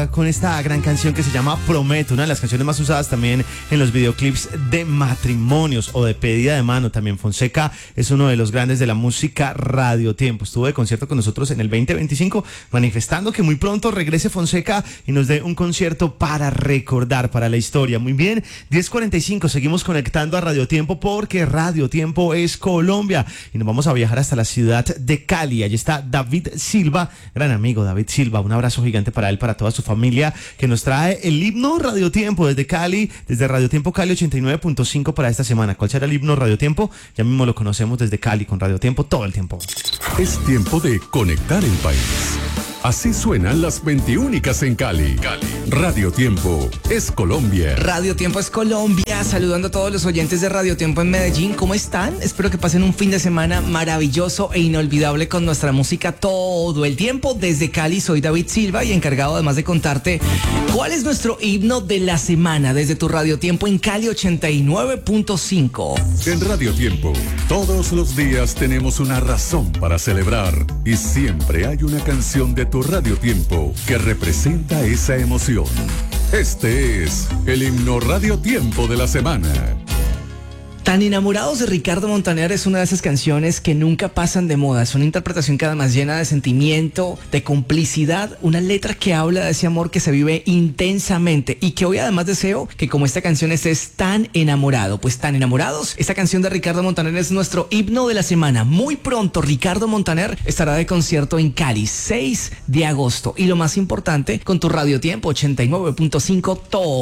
Fonseca con esta gran canción que se llama Prometo, una de las canciones más usadas también en los videoclips de matrimonios o de pedida de mano. También Fonseca es uno de los grandes de la música Radio Tiempo. Estuvo de concierto con nosotros en el 2025, manifestando que muy pronto regrese Fonseca y nos dé un concierto para recordar, para la historia. Muy bien, 10:45, seguimos conectando a Radio Tiempo porque Radio Tiempo es Colombia y nos vamos a viajar hasta la ciudad de Cali. Allí está David Silva, gran amigo David Silva, un abrazo gigante para él, para toda su familia, que nos trae el himno Radio Tiempo desde Cali, desde Radio Tiempo Cali 89.5 para esta semana. ¿Cuál será el himno Radio Tiempo? Ya mismo lo conocemos desde Cali con Radio Tiempo todo el tiempo. Es tiempo de conectar el país. Así suenan las 21 en Cali. Radio Tiempo es Colombia. Radio Tiempo es Colombia. Saludando a todos los oyentes de Radio Tiempo en Medellín. ¿Cómo están? Espero que pasen un fin de semana maravilloso e inolvidable con nuestra música todo el tiempo. Desde Cali soy David Silva y encargado además de contarte cuál es nuestro himno de la semana desde tu Radio Tiempo en Cali 89.5. En Radio Tiempo, todos los días tenemos una razón para celebrar y siempre hay una canción de tu Radio Tiempo que representa esa emoción. Este es el himno Radio Tiempo de la semana. Tan enamorados de Ricardo Montaner es una de esas canciones que nunca pasan de moda. Es una interpretación que además llena de sentimiento, de complicidad, una letra que habla de ese amor que se vive intensamente y que hoy además deseo que como esta canción estés tan enamorado. Pues tan enamorados, esta canción de Ricardo Montaner es nuestro himno de la semana. Muy pronto Ricardo Montaner estará de concierto en Cali, 6 de agosto. Y lo más importante, con tu Radio Tiempo 89.5 todo.